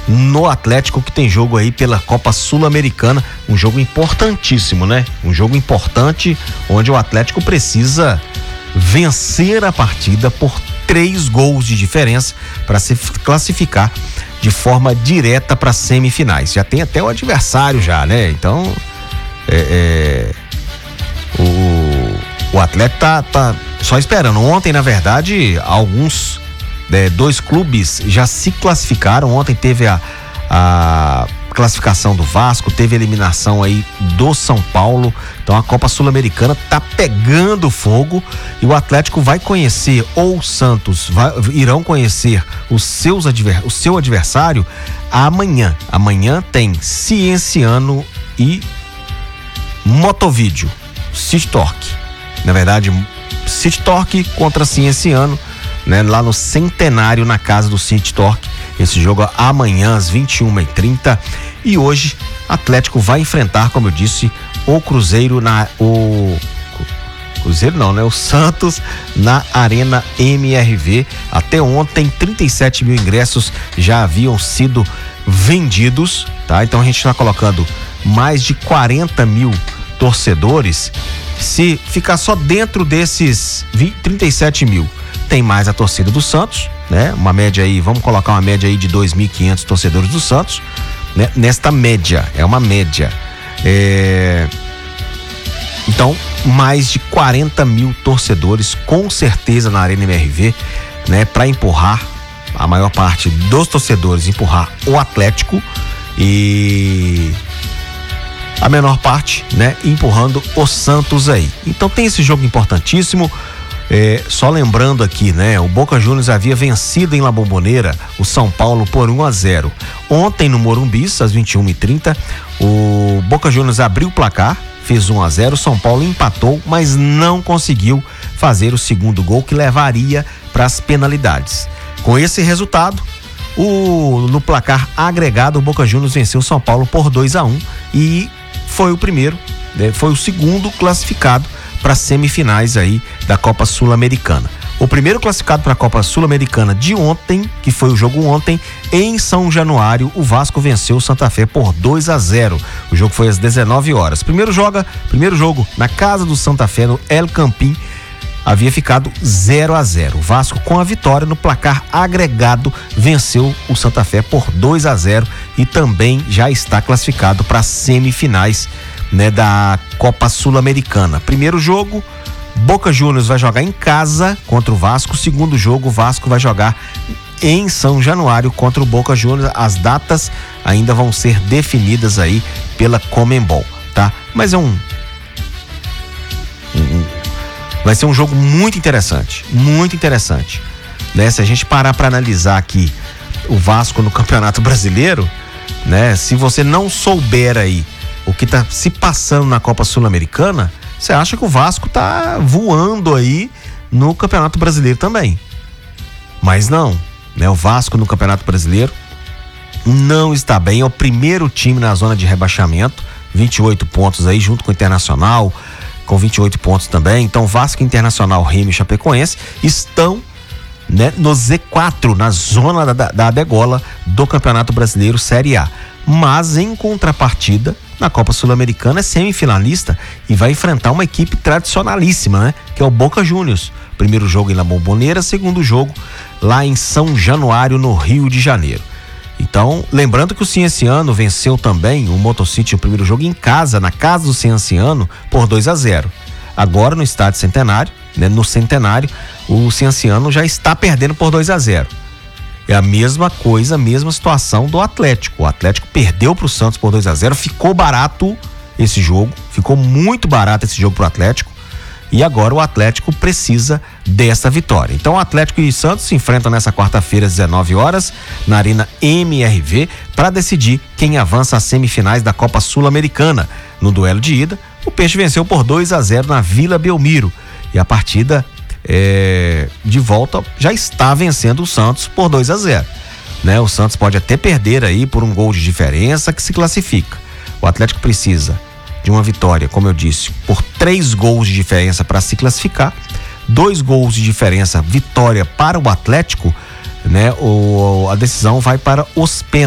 no Atlético, que tem jogo aí pela Copa Sul-Americana, um jogo importantíssimo, né? Um jogo importante onde o Atlético precisa vencer a partida por 3 gols de diferença para se classificar de forma direta para semifinais. Já tem até o adversário já, né? Então, o Atlético tá só esperando. Ontem, na verdade, alguns 2 clubes já se classificaram. Ontem teve a classificação do Vasco, teve a eliminação aí do São Paulo. Então a Copa Sul-Americana tá pegando fogo e o Atlético vai conhecer, ou o Santos irão conhecer o seu adversário amanhã. Amanhã tem Cienciano e Motovídeo, City Torque. Na verdade, City Torque contra Cienciano, né, lá no Centenário, na casa do City Torque. Esse jogo é amanhã às 21h30. E hoje, Atlético vai enfrentar, como eu disse, o Cruzeiro o Santos na Arena MRV. Até ontem, 37 mil ingressos já haviam sido vendidos, tá? Então a gente está colocando mais de 40 mil torcedores. Se ficar só dentro desses 37 mil, tem mais a torcida do Santos, né? Uma média aí, vamos colocar uma média aí de 2.500 torcedores do Santos, né? Nesta média, é uma média. Então, mais de 40 mil torcedores, com certeza, na Arena MRV, né? Para empurrar, a maior parte dos torcedores, empurrar o Atlético, e a menor parte, né? Empurrando o Santos aí. Então tem esse jogo importantíssimo. Só lembrando aqui, né? O Boca Juniors havia vencido em La Bombonera o São Paulo por 1-0. Ontem no Morumbi, às 21h30, o Boca Juniors abriu o placar, fez 1-0, o São Paulo empatou, mas não conseguiu fazer o segundo gol, que levaria para as penalidades. Com esse resultado, no placar agregado, o Boca Juniors venceu o São Paulo por 2-1 e foi o primeiro, né? Foi o segundo classificado para semifinais aí da Copa Sul-Americana. O primeiro classificado para a Copa Sul-Americana de ontem, que foi o jogo ontem, em São Januário, o Vasco venceu o Santa Fé por 2-0. O jogo foi às 19 horas. Primeiro jogo na casa do Santa Fé, no El Campín, havia ficado 0-0. O Vasco, com a vitória no placar agregado, venceu o Santa Fé por 2-0 e também já está classificado para as semifinais, né, da Copa Sul-Americana. Primeiro jogo, Boca Juniors vai jogar em casa contra o Vasco. Segundo jogo, o Vasco vai jogar em São Januário contra o Boca Juniors. As datas ainda vão ser definidas aí pela Conmebol, tá? Mas vai ser um jogo muito interessante, né? Se a gente parar para analisar aqui o Vasco no Campeonato Brasileiro, né? Se você não souber aí o que tá se passando na Copa Sul-Americana, você acha que o Vasco tá voando aí no Campeonato Brasileiro também. Mas não, né? O Vasco no Campeonato Brasileiro não está bem, é o primeiro time na zona de rebaixamento, 28 pontos aí, junto com o Internacional, com 28 pontos também. Então Vasco, Internacional, Remo e Chapecoense estão, né, no Z4, na zona da degola do Campeonato Brasileiro Série A. Mas em contrapartida, na Copa Sul-Americana é semifinalista e vai enfrentar uma equipe tradicionalíssima, né? Que é o Boca Juniors. Primeiro jogo em La Bombonera, segundo jogo lá em São Januário, no Rio de Janeiro. Então, lembrando que o Cienciano venceu também o Motocity, o primeiro jogo em casa, na casa do Cienciano, por 2-0. Agora no Estádio Centenário, né, no Centenário, o Cienciano já está perdendo por 2-0. É a mesma coisa, a mesma situação do Atlético. O Atlético perdeu para o Santos por 2-0, ficou barato esse jogo, ficou muito barato esse jogo para o Atlético, e agora o Atlético precisa dessa vitória. Então o Atlético e o Santos se enfrentam nessa quarta-feira às 19 horas na Arena MRV para decidir quem avança às semifinais da Copa Sul-Americana. No duelo de ida, o Peixe venceu por 2-0 na Vila Belmiro, e a partida de volta já está vencendo o Santos por 2-0, né? O Santos pode até perder aí por um gol de diferença, que se classifica. O Atlético precisa de uma vitória, como eu disse, por 3 gols de diferença para se classificar. 2 gols de diferença, vitória para o Atlético, né? A decisão vai para os pênaltis.